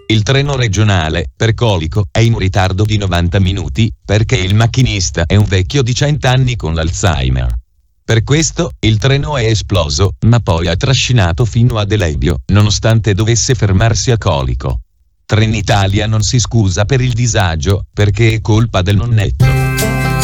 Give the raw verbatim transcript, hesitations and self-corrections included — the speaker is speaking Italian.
Il treno regionale, per Colico, è in ritardo di novanta minuti, perché il macchinista è un vecchio di cento anni con l'Alzheimer. Per questo, il treno è esploso, ma poi ha trascinato fino a Delebbio, nonostante dovesse fermarsi a Colico. Trenitalia non si scusa per il disagio, perché è colpa del nonnetto.